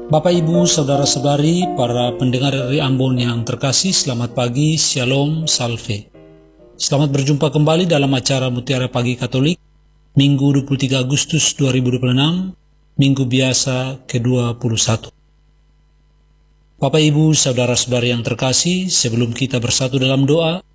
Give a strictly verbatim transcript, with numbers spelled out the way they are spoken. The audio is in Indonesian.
Bapak, Ibu, Saudara-saudari, para pendengar dari Ambon yang terkasih, selamat pagi, Shalom, Salve. Selamat berjumpa kembali dalam acara Mutiara Pagi Katolik, Minggu dua puluh tiga Agustus dua ribu dua puluh enam, Minggu biasa ke dua puluh satu. Bapak, Ibu, Saudara-saudari yang terkasih, sebelum kita bersatu dalam doa,